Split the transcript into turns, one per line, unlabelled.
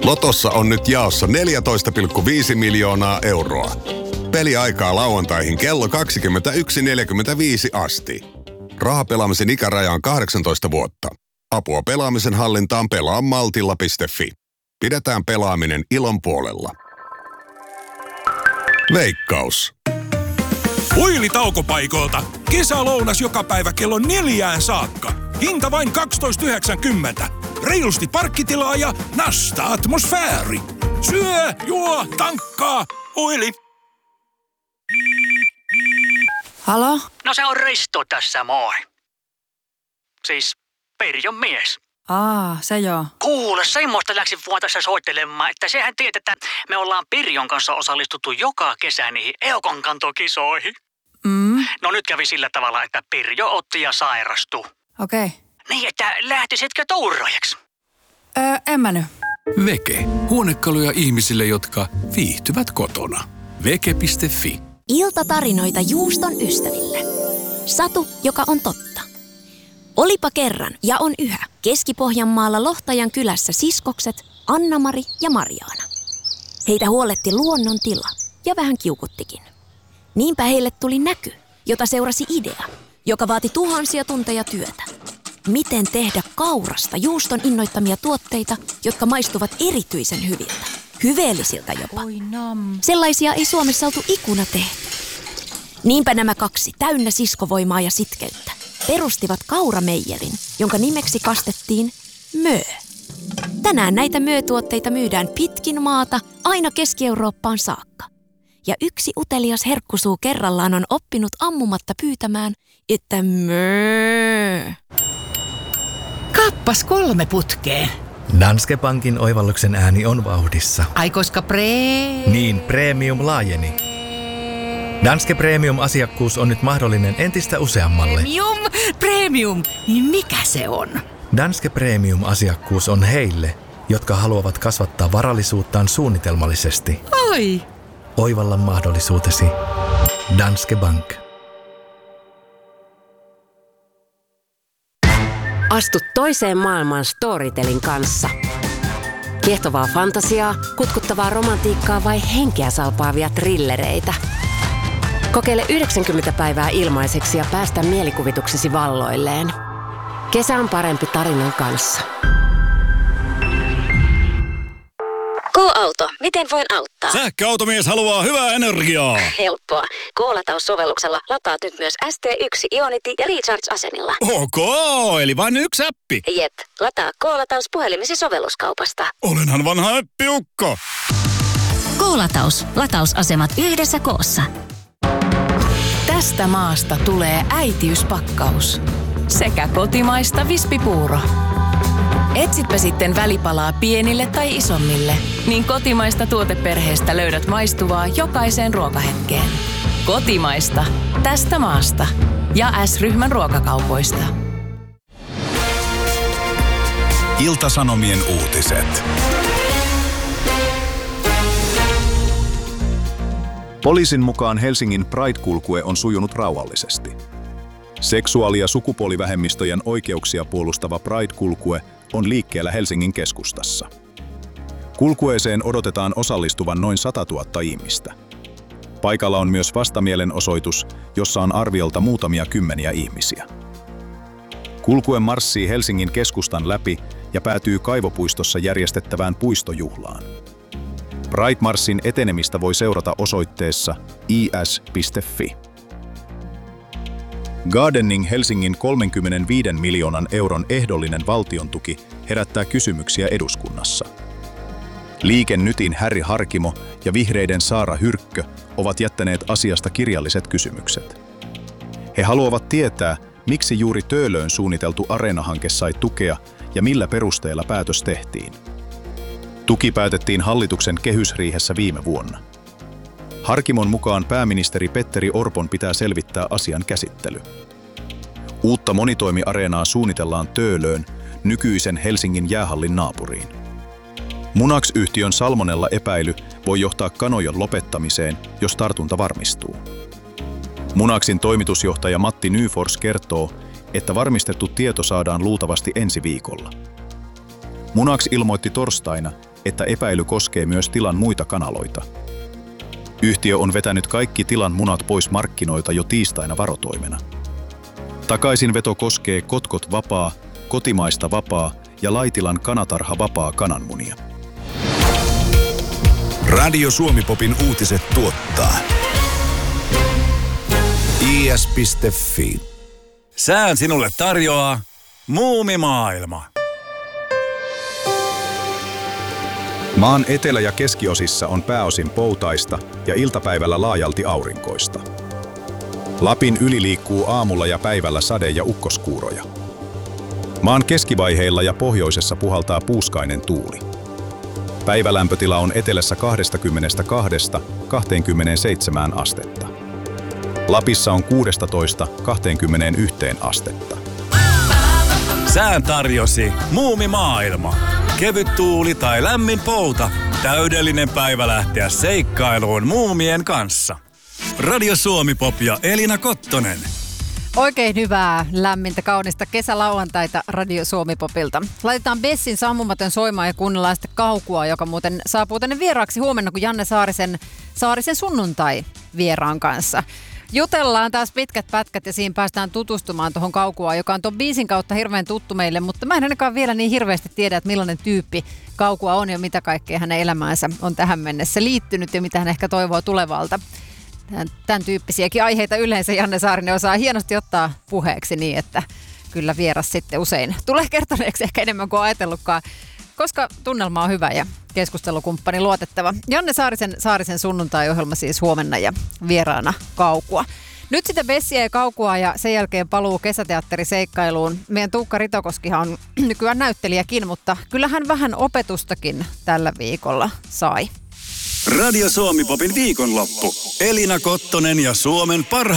Lotossa on nyt jaossa 14,5 miljoonaa euroa. Peliaikaa lauantaihin kello 21.45 asti. Rahapelaamisen ikäraja on 18 vuotta. Apua pelaamisen hallintaan pelaa maltilla.fi. Pidetään pelaaminen ilon puolella. Veikkaus.
Huilitaukopaikoilta. Kesälounas joka päivä kello 4 saakka. Hinta vain 12,90. Reilusti parkkitilaa ja nasta atmosfääri. Syö, juo, tankkaa, huili.
Halo?
No se on Risto tässä, moi. Siis Pirjon mies.
Se joo.
Kuule, semmoista läksin vaan tässä soittelemaan, että sehän tiedät, että me ollaan Pirjon kanssa osallistuttu joka kesä niihin Eukonkantokisoihin. No nyt kävi sillä tavalla, että Pirjo otti ja sairastui.
Okei.
Niin, että lähtisitkö tuuraajaksi?
En mä nyt.
Veke. Huonekaluja ihmisille, jotka viihtyvät kotona. Veke.fi.
Iltatarinoita juuston ystäville. Satu, joka on totta. Olipa kerran ja on yhä Keski-Pohjanmaalla Lohtajan kylässä siskokset Anna-Mari ja Marjaana. Heitä huoletti luonnon tila ja vähän kiukuttikin. Niinpä heille tuli näky, jota seurasi idea, joka vaati tuhansia tunteja työtä. Miten tehdä kaurasta juuston innoittamia tuotteita, jotka maistuvat erityisen hyviltä, hyveellisiltä jopa. Sellaisia ei Suomessa oltu ikuna tehty. Niinpä nämä kaksi, täynnä siskovoimaa ja sitkeyttä, perustivat kaurameijerin, jonka nimeksi kastettiin Mö. Tänään näitä Mö-tuotteita myydään pitkin maata aina Keski-Eurooppaan saakka. Ja yksi utelias herkkusuu kerrallaan on oppinut ammumatta pyytämään, että Mö.
Kappas 3 putkeen.
Danske Bankin oivalluksen ääni on vauhdissa.
Ai koska
Niin, premium laajeni. Danske Premium-asiakkuus on nyt mahdollinen entistä useammalle.
Premium, niin mikä se on?
Danske Premium-asiakkuus on heille, jotka haluavat kasvattaa varallisuuttaan suunnitelmallisesti.
Oi!
Oivalla mahdollisuutesi. Danske Bank.
Astu toiseen maailmaan Storytelin kanssa. Kiehtovaa fantasiaa, kutkuttavaa romantiikkaa vai henkeä salpaavia trillereitä. Kokeile 90 päivää ilmaiseksi ja päästä mielikuvituksesi valloilleen. Kesä on parempi tarinan kanssa.
K-auto, miten voin auttaa?
Sähköautomies haluaa hyvää energiaa.
Helppoa. K-lataussovelluksella lataat nyt myös ST1 Ionity ja Recharge-asenilla.
Ok, eli vain yksi appi.
Jep, lataa K-lataus puhelimesi sovelluskaupasta.
Olenhan vanha äppiukko.
K-lataus. Latausasemat yhdessä koossa.
Tästä maasta tulee äitiyspakkaus. Sekä kotimaista vispipuuro. Etsitpä sitten välipalaa pienille tai isommille, niin kotimaista tuoteperheestä löydät maistuvaa jokaiseen ruokahetkeen. Kotimaista. Tästä maasta. Ja S-ryhmän ruokakaupoista.
Ilta-Sanomien uutiset.
Poliisin mukaan Helsingin Pride-kulkue on sujunut rauhallisesti. Seksuaali- ja sukupuolivähemmistöjen oikeuksia puolustava Pride-kulkue on liikkeellä Helsingin keskustassa. Kulkueeseen odotetaan osallistuvan noin 100 000 ihmistä. Paikalla on myös vastamielenosoitus, jossa on arviolta muutamia kymmeniä ihmisiä. Kulkue marssii Helsingin keskustan läpi ja päätyy Kaivopuistossa järjestettävään puistojuhlaan. Pride-marssin etenemistä voi seurata osoitteessa is.fi. Gardening Helsingin 35 miljoonan euron ehdollinen valtiontuki herättää kysymyksiä eduskunnassa. Liike Nytin Häri Harkimo ja Vihreiden Saara Hyrkkö ovat jättäneet asiasta kirjalliset kysymykset. He haluavat tietää, miksi juuri Töölöön suunniteltu areenahanke sai tukea ja millä perusteella päätös tehtiin. Tuki päätettiin hallituksen kehysriihessä viime vuonna. Harkimon mukaan pääministeri Petteri Orpon pitää selvittää asian käsittely. Uutta monitoimiareenaa suunnitellaan Töölöön, nykyisen Helsingin jäähallin naapuriin. Munax-yhtiön salmonella-epäily voi johtaa kanojen lopettamiseen, jos tartunta varmistuu. Munaxin toimitusjohtaja Matti Nyfors kertoo, että varmistettu tieto saadaan luultavasti ensi viikolla. Munax ilmoitti torstaina, että epäily koskee myös tilan muita kanaloita. Yhtiö on vetänyt kaikki tilan munat pois markkinoilta jo tiistaina varotoimena. Takaisinveto koskee Kotkot Vapaa, Kotimaista Vapaa ja Laitilan Kanatarha Vapaa kananmunia.
Radio Suomi-popin uutiset tuottaa is.fi.
Sään sinulle tarjoaa Muumimaailma.
Maan etelä- ja keskiosissa on pääosin poutaista ja iltapäivällä laajalti aurinkoista. Lapin yli liikkuu aamulla ja päivällä sade- ja ukkoskuuroja. Maan keskivaiheilla ja pohjoisessa puhaltaa puuskainen tuuli. Päivälämpötila on etelässä 22–27 astetta. Lapissa on 16–21 astetta.
Sään tarjosi Muumimaailma. Kevyt tuuli tai lämmin pouta. Täydellinen päivä lähteä seikkailuun muumien kanssa. Radio Suomi-pop ja Elina Kottonen.
Oikein hyvää, lämmintä, kaunista kesälauantaita Radio Suomi-popilta. Laitetaan Bessin sammumaton soimaan ja kuunnellaan sitten Kaukua, joka muuten saapuu tänne vieraaksi huomenna, kun Janne Saarisen sunnuntai vieraan kanssa. Jutellaan taas pitkät pätkät ja siinä päästään tutustumaan tuohon Kaukua, joka on tuon biisin kautta hirveän tuttu meille, mutta mä en ainakaan vielä niin hirveästi tiedä, että millainen tyyppi Kaukua on ja mitä kaikkea hänen elämäänsä on tähän mennessä liittynyt ja mitä hän ehkä toivoo tulevalta. Tämän tyyppisiäkin aiheita yleensä Janne Saarinen osaa hienosti ottaa puheeksi niin, että kyllä vieras sitten usein tulee kertoneeksi ehkä enemmän kuin ajatellutkaan, koska tunnelma on hyvä ja keskustelukumppani luotettava. Janne Saarisen sunnuntai-ohjelma siis huomenna ja vieraana Kaukua. Nyt sitten Bessiä ja Kaukua ja sen jälkeen paluu kesäteatteriseikkailuun. Meidän Tuukka Ritokoskihan on nykyään näyttelijäkin, mutta kyllähän vähän opetustakin tällä viikolla sai.
Radio Suomi-popin viikonloppu. Elina Kottonen ja Suomen parhaat